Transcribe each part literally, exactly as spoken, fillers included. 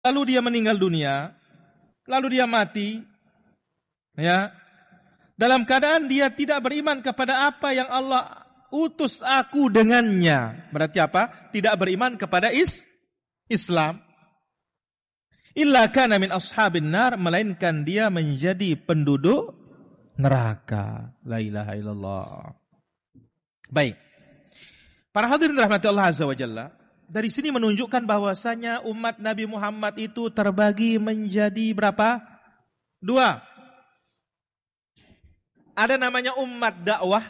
lalu dia meninggal dunia, lalu dia mati, ya, dalam keadaan dia tidak beriman kepada apa yang Allah utus aku dengannya. Berarti apa? Tidak beriman kepada is Islam. Illa kana min ashabin nar, melainkan dia menjadi penduduk neraka. La ilaha illallah. Baik. Para hadirin rahmati Allah azza wa jalla, dari sini menunjukkan bahwasanya umat Nabi Muhammad itu terbagi menjadi berapa? Dua. Ada namanya umat dakwah.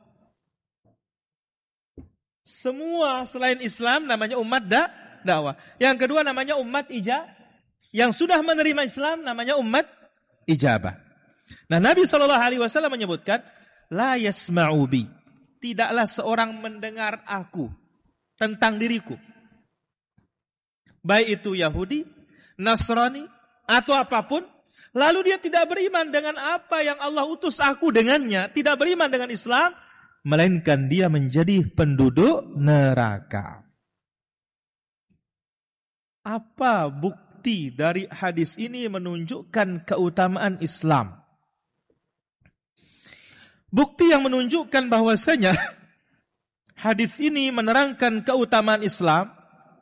Semua selain Islam namanya umat da dakwah. Yang kedua namanya umat ijabah. Yang sudah menerima Islam namanya umat ijabah. Nah, Nabi shallallahu alaihi wasallam menyebutkan, la yasma'u bi, tidaklah seorang mendengar aku tentang diriku, baik itu Yahudi, Nasrani, atau apapun, lalu dia tidak beriman dengan apa yang Allah utus aku dengannya, tidak beriman dengan Islam, melainkan dia menjadi penduduk neraka. Apa bukti dari hadis ini menunjukkan keutamaan Islam? Bukti yang menunjukkan bahwasanya hadis ini menerangkan keutamaan Islam.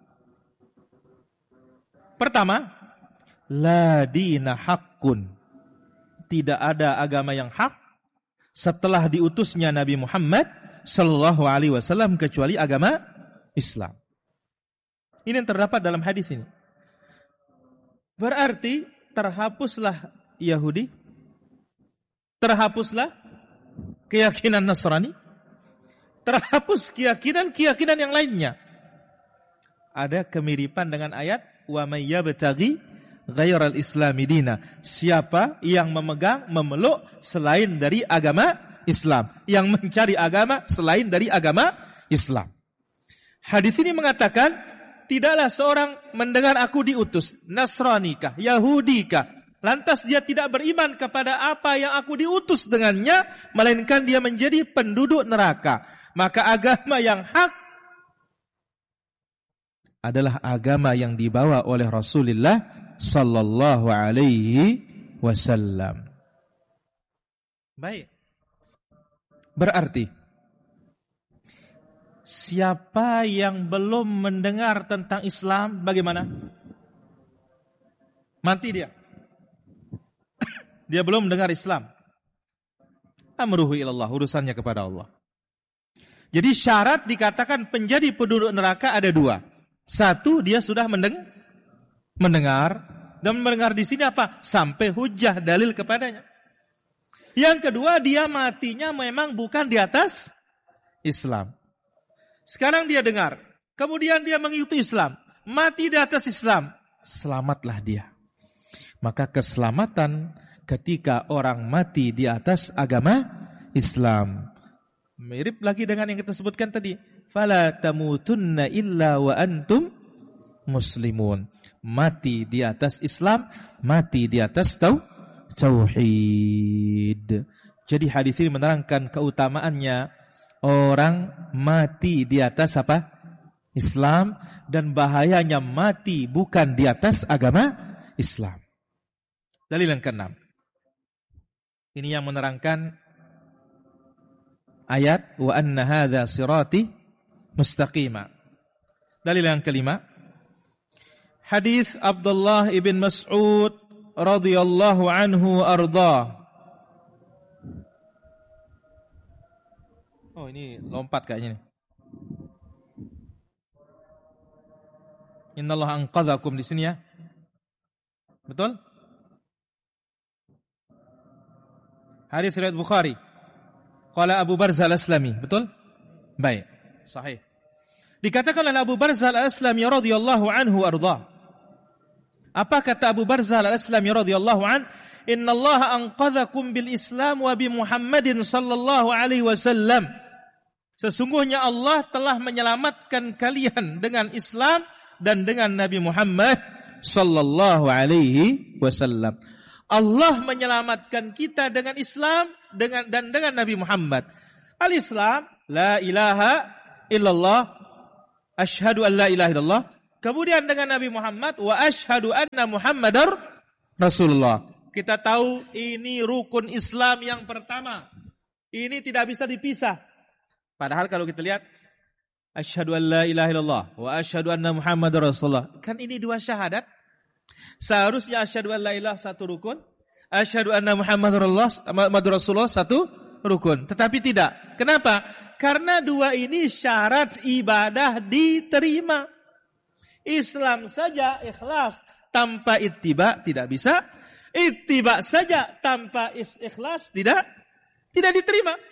Pertama, la dina haqqun, tidak ada agama yang hak setelah diutusnya Nabi Muhammad sallallahu alaihi wasallam kecuali agama Islam. Ini yang terdapat dalam hadis ini. Berarti terhapuslah Yahudi, terhapuslah keyakinan Nasrani, terhapus keyakinan-keyakinan yang lainnya. Ada kemiripan dengan ayat wa may yabtaghi ghairal islami dina, siapa yang memegang, memeluk selain dari agama Islam, yang mencari agama selain dari agama Islam. Hadis ini mengatakan, tidaklah seorang mendengar aku diutus, Nasranikah, Yahudikah, lantas dia tidak beriman kepada apa yang aku diutus dengannya, melainkan dia menjadi penduduk neraka. Maka agama yang hak adalah agama yang dibawa oleh Rasulullah sallallahu alaihi wasallam. Baik. Berarti siapa yang belum mendengar tentang Islam, bagaimana? Mati dia. Dia belum mendengar Islam. Amruhu ilallah, urusannya kepada Allah. Jadi syarat dikatakan penjadi penduduk neraka ada dua. Satu, dia sudah mendeng mendengar. Dan mendengar di sini apa? Sampai hujah dalil kepadanya. Yang kedua, dia matinya memang bukan di atas Islam. Sekarang dia dengar, kemudian dia mengikuti Islam, mati di atas Islam, selamatlah dia. Maka keselamatan ketika orang mati di atas agama Islam. Mirip lagi dengan yang kita sebutkan tadi, fala tamutunna illa wa antum muslimun. Mati di atas Islam, mati di atas tauhid. Jadi hadis ini menerangkan keutamaannya orang mati di atas apa? Islam, dan bahayanya mati bukan di atas agama Islam. Dalil yang keenam. Ini yang menerangkan ayat wa anna hadza sirati mustaqima. Dalil yang kelima, hadis Abdullah ibn Mas'ud radhiyallahu anhu arda. Oh, ini lompat kayaknya nih. Innallaha anqadzakum di sini ya. Betul? Hadis riwayat Bukhari. Qala Abu Barzah al-Aslami, betul? Baik, sahih. Dikatakan oleh Abu Barzah al-Aslami radhiyallahu anhu arda. Apa kata Abu Barzah al-Aslami radhiyallahu an? Innallaha anqadzakum bil Islam wa bi Muhammadin sallallahu alaihi wasallam. Sesungguhnya Allah telah menyelamatkan kalian dengan Islam dan dengan Nabi Muhammad sallallahu alaihi wasallam. Allah menyelamatkan kita dengan Islam dengan dan dengan Nabi Muhammad. Al-Islam, la ilaha illallah, asyhadu an la ilaha illallah, Kemudian dengan Nabi Muhammad, wa asyhadu anna Muhammadar Rasulullah. Kita tahu ini rukun Islam yang pertama. Ini tidak bisa dipisah. Padahal kalau kita lihat, asyhadu an la ilaha illallah wa asyhadu anna Muhammadar Rasulullah. Kan ini dua syahadat. Seharusnya asyhadu an la ilaha satu rukun, asyhadu anna Muhammadar Rasulullah satu rukun. Tetapi tidak. Kenapa? Karena dua ini syarat ibadah diterima. Islam saja ikhlas tanpa ittiba tidak bisa. Ittiba saja tanpa ikhlas tidak tidak diterima.